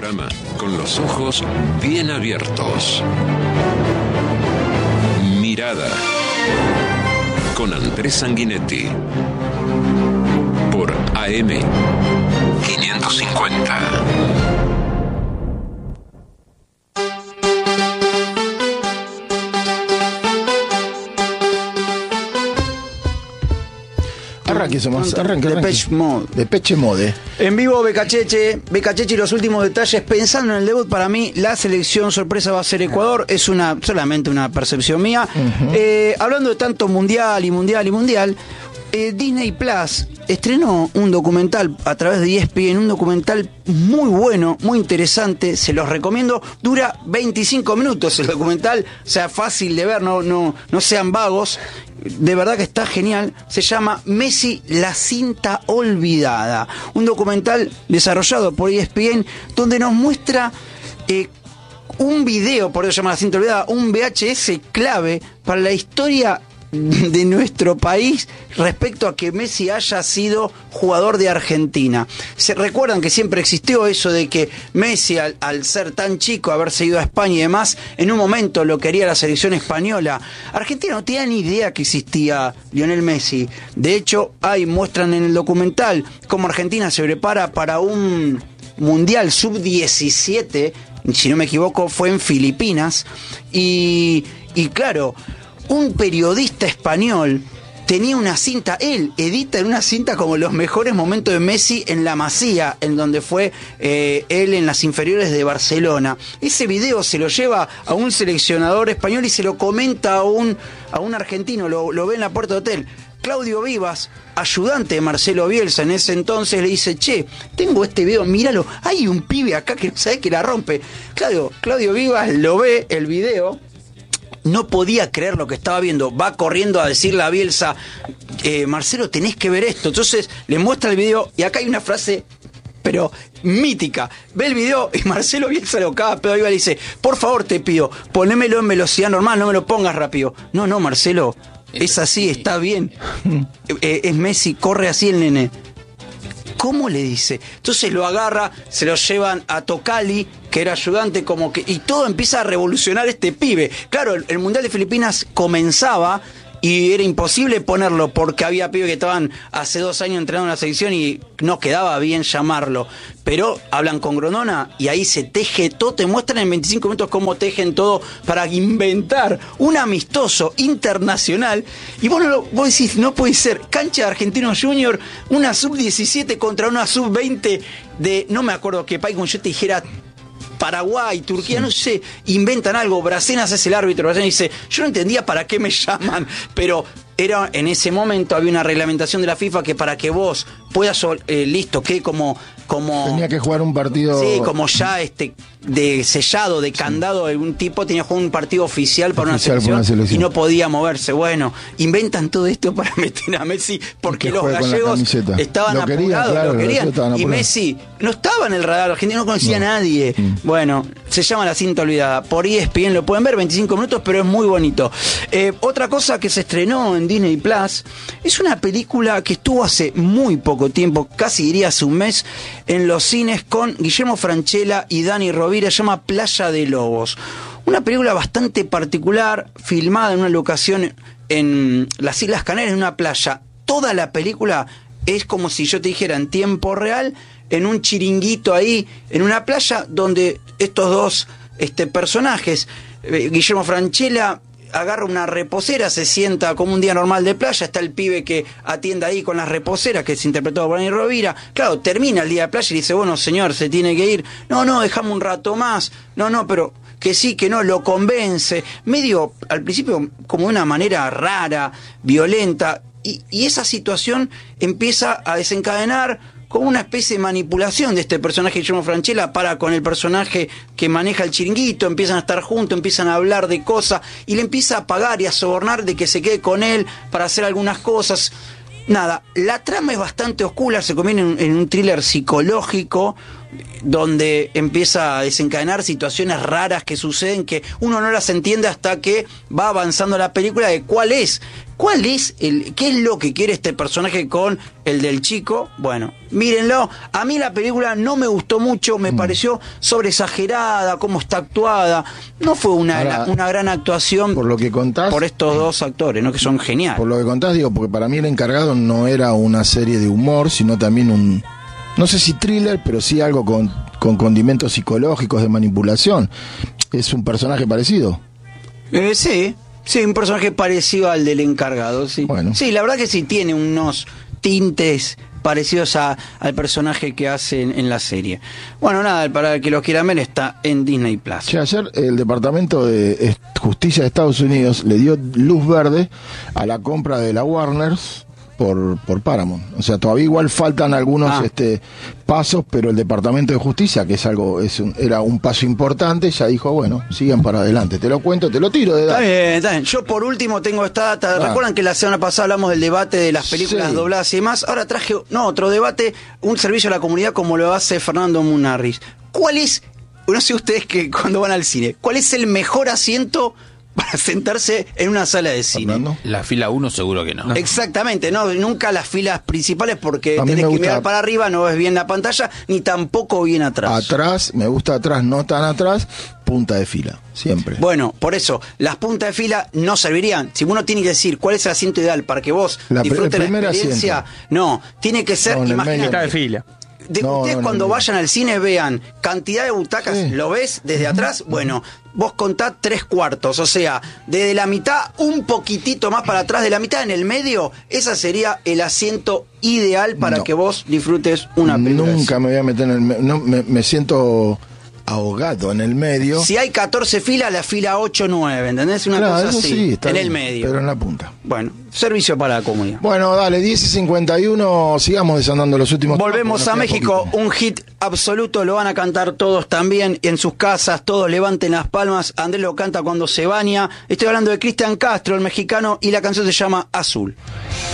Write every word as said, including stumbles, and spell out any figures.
programa con los ojos bien abiertos. Mirada con Andrés Sanguinetti por A M quinientos cincuenta. Arranque, somos, arranque, arranque. Depeche Mode. Depeche Mode. En vivo, Becacheche. Becacheche y los últimos detalles. Pensando en el debut, para mí, la selección sorpresa va a ser Ecuador. Es una solamente una percepción mía. Uh-huh. Eh, hablando de tanto mundial y mundial y mundial, eh, Disney Plus estrenó un documental a través de E S P N, un documental muy bueno, muy interesante, se los recomiendo. Dura veinticinco minutos el documental, o sea, fácil de ver, no, no, no sean vagos. De verdad que está genial. Se llama Messi, la cinta olvidada. Un documental desarrollado por E S P N donde nos muestra eh, un video, por eso se llama La cinta olvidada, un V H S clave para la historia de nuestro país respecto a que Messi haya sido jugador de Argentina. Se recuerdan que siempre existió eso de que Messi, al, al ser tan chico, haberse ido a España y demás, en un momento lo quería la selección española. Argentina no tenía ni idea que existía Lionel Messi. De hecho, ahí muestran en el documental cómo Argentina se prepara para un Mundial sub diecisiete, si no me equivoco, fue en Filipinas, y, y claro, un periodista español tenía una cinta, él edita en una cinta como los mejores momentos de Messi en la Masía, en donde fue eh, él en las inferiores de Barcelona. Ese video se lo lleva a un seleccionador español y se lo comenta a un, a un argentino, lo, lo ve en la puerta de hotel. Claudio Vivas, ayudante de Marcelo Bielsa en ese entonces, le dice: che, tengo este video, míralo, hay un pibe acá que sabe que la rompe. Claro, Claudio Vivas lo ve el video, no podía creer lo que estaba viendo, va corriendo a decirle a Bielsa: eh, Marcelo, tenés que ver esto. Entonces le muestra el video y acá hay una frase, pero mítica. Ve el video y Marcelo Bielsa lo caga, pero Viva le dice: por favor te pido, ponémelo en velocidad normal, no me lo pongas rápido. No, no, Marcelo, es así, está bien. eh, es Messi, corre así el nene. ¿Cómo le dice? Entonces lo agarra, se lo llevan a Tocali, que era ayudante, como que, y todo empieza a revolucionar este pibe. Claro, el, el Mundial de Filipinas comenzaba y era imposible ponerlo porque había pibes que estaban hace dos años entrenando en la selección y no quedaba bien llamarlo. Pero hablan con Grondona y ahí se teje todo, te muestran en veinticinco minutos cómo tejen todo para inventar un amistoso internacional. Y vos, no, vos decís, no puede ser, cancha de Argentinos Junior, una sub diecisiete contra una sub veinte de, no me acuerdo qué país, como yo te dijera, Paraguay, Turquía, sí. No sé, inventan algo. Bracenas es el árbitro. Bracenas dice: yo no entendía para qué me llaman, pero era en ese momento había una reglamentación de la FIFA que para que vos puedas, eh, listo, que como, como tenía que jugar un partido, sí, como ya este de sellado, de candado, sí. Algún tipo tenía que jugar un partido oficial para oficial una, selección, una selección y no podía moverse. Bueno, inventan todo esto para meter a Messi porque los gallegos estaban lo querían, apurados, claro, lo querían, estaban y Messi no estaba en el radar argentino, no conocía no. a nadie. Mm. Bueno, se llama La cinta olvidada. Por E S P N lo pueden ver, veinticinco minutos, pero es muy bonito. Eh, otra cosa que se estrenó en Disney Plus es una película que estuvo hace muy poco tiempo, casi diría hace un mes, en los cines con Guillermo Francella y Dani Rovira. Se llama Playa de Lobos. Una película bastante particular, filmada en una locación en las Islas Canarias, en una playa. Toda la película es como si yo te dijera en tiempo real, en un chiringuito ahí, en una playa donde estos dos este, personajes, eh, Guillermo Francella agarra una reposera, se sienta como un día normal de playa, está el pibe que atiende ahí con las reposeras, que es interpretado por Dani Rovira. Claro, termina el día de playa y dice: bueno, señor, se tiene que ir. No, no, dejame un rato más. No, no, pero que sí, que no, lo convence. Medio, al principio, como de una manera rara, violenta. Y, y esa situación empieza a desencadenar como una especie de manipulación de este personaje de Guillermo Francella para con el personaje que maneja el chiringuito. Empiezan a estar juntos, empiezan a hablar de cosas y le empieza a pagar y a sobornar de que se quede con él para hacer algunas cosas. Nada, la trama es bastante oscura, se convierte en, en un thriller psicológico donde empieza a desencadenar situaciones raras que suceden que uno no las entiende hasta que va avanzando la película de cuál es, cuál es el, qué es lo que quiere este personaje con el del chico. Bueno, mírenlo, a mí la película no me gustó mucho, me mm. pareció sobreexagerada, cómo está actuada, no fue una, Ahora, una gran actuación por lo que contás, por estos dos actores, ¿no? Que son geniales. Por lo que contás, digo, porque para mí El Encargado no era una serie de humor, sino también un, no sé si thriller, pero sí algo con, con condimentos psicológicos de manipulación. ¿Es un personaje parecido? Eh, sí, sí, un personaje parecido al del Encargado, sí. Bueno. Sí, la verdad que sí tiene unos tintes parecidos a, al personaje que hace en, en la serie. Bueno, nada, para el que lo quiera ver está en Disney Plus. Che, ayer el Departamento de Justicia de Estados Unidos le dio luz verde a la compra de la Warner por, por Paramount. O sea, todavía igual faltan algunos ah. este pasos, pero el Departamento de Justicia, que es algo, es un, era un paso importante, ya dijo, bueno, sigan para adelante. Te lo cuento, te lo tiro de edad. Está bien, está bien. Yo por último tengo esta data. Ah. ¿Recuerdan que la semana pasada hablamos del debate de las películas sí. dobladas y demás? Ahora traje, no, otro debate, un servicio a la comunidad como lo hace Fernando Munarriz. ¿Cuál es, no sé ustedes que cuando van al cine, cuál es el mejor asiento para sentarse en una sala de cine? Fernando. La fila uno seguro que no. Exactamente, no, nunca las filas principales porque tenés que gusta... mirar para arriba, no ves bien la pantalla, ni tampoco bien atrás. Atrás, me gusta atrás, no tan atrás, punta de fila, siempre. Bueno, por eso, las puntas de fila no servirían. Si uno tiene que decir cuál es el asiento ideal para que vos la disfrutes la experiencia, asiento. No, tiene que ser, no, imagínate, de fila. De, no, ustedes no, cuando no, vayan al cine vean cantidad de butacas, sí. ¿Lo ves desde atrás? Bueno, vos contás tres cuartos, o sea, desde la mitad un poquitito más para atrás, de la mitad en el medio, esa sería el asiento ideal para no. que vos disfrutes una película. Nunca me voy a meter en el medio, no, me, me siento ahogado en el medio. Si hay catorce filas, la fila ocho, nueve, ¿entendés? Una claro, cosa eso así, sí, está en bien, el medio. Pero en la punta. Bueno, servicio para la comunidad. Bueno, dale, diez y cincuenta y uno, sigamos desandando los últimos. Volvemos a México, poquito. Un hit absoluto, lo van a cantar todos también en sus casas, todos levanten las palmas. Andrés lo canta cuando se baña. Estoy hablando de Cristian Castro, el mexicano, y la canción se llama Azul.